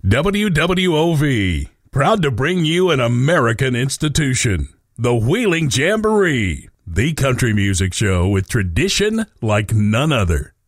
WWOV, proud to bring you an American institution, the Wheeling Jamboree, the country music show with tradition like none other.